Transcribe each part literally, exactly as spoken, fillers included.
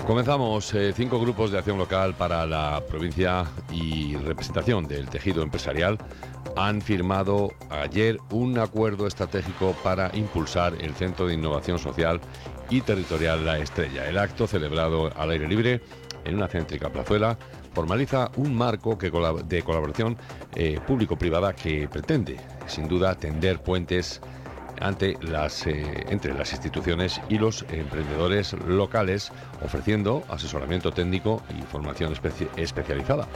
Comenzamos. Eh, cinco grupos de acción local para la provincia y representación del tejido empresarial han firmado ayer un acuerdo estratégico para impulsar el Centro de Innovación Social y Territorial La Estrella. El acto, celebrado al aire libre en una céntrica plazuela, formaliza un marco que colab- de colaboración eh, público-privada que pretende, sin duda, tender puentes ante las, eh, entre las instituciones y los emprendedores locales, ofreciendo asesoramiento técnico y formación especi- especializada.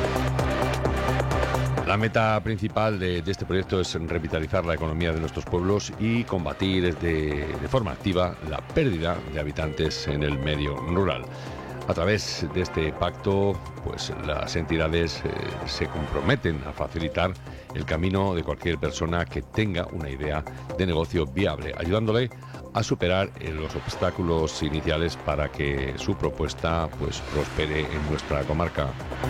La meta principal de, de este proyecto es revitalizar la economía de nuestros pueblos y combatir de, de forma activa la pérdida de habitantes en el medio rural. A través de este pacto, pues las entidades eh, se comprometen a facilitar el camino de cualquier persona que tenga una idea de negocio viable, ayudándole a superar eh, los obstáculos iniciales para que su propuesta pues prospere en nuestra comarca.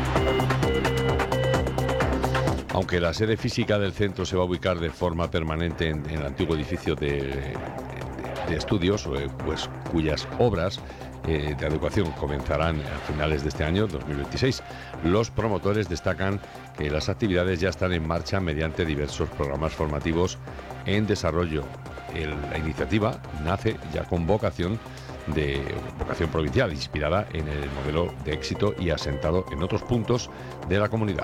Aunque la sede física del centro se va a ubicar de forma permanente en, en el antiguo edificio de, de, de estudios, pues cuyas obras Eh, de adecuación comenzarán a finales de este año, dos mil veintiséis. Los promotores destacan que las actividades ya están en marcha mediante diversos programas formativos en desarrollo. El, la iniciativa nace ya con vocación de vocación provincial, inspirada en el modelo de éxito y asentado en otros puntos de la comunidad.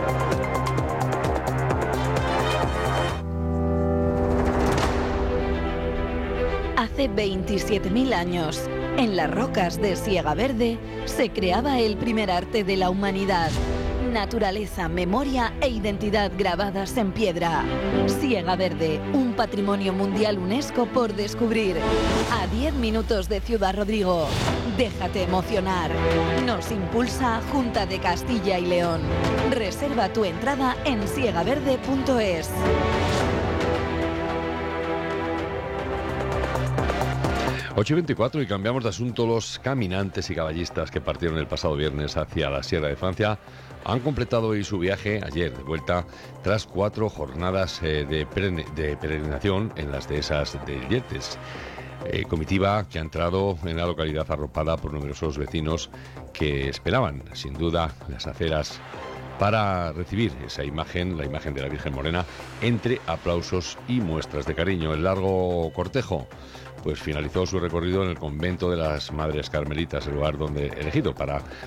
Hace veintisiete mil años, en las rocas de Siega Verde, se creaba el primer arte de la humanidad. Naturaleza, memoria e identidad grabadas en piedra. Siega Verde, un patrimonio mundial UNESCO por descubrir. A diez minutos de Ciudad Rodrigo. Déjate emocionar. Nos impulsa Junta de Castilla y León. Reserva tu entrada en siega verde punto es. ocho y veinticuatro y cambiamos de asunto. Los caminantes y caballistas que partieron el pasado viernes hacia la Sierra de Francia han completado hoy su viaje ayer de vuelta tras cuatro jornadas eh, de, perene- de peregrinación en las dehesas de Yetes. Eh, comitiva que ha entrado en la localidad arropada por numerosos vecinos que esperaban, sin duda, las aceras para recibir esa imagen, la imagen de la Virgen Morena, entre aplausos y muestras de cariño. El largo cortejo pues finalizó su recorrido en el convento de las Madres Carmelitas, el lugar donde elegido para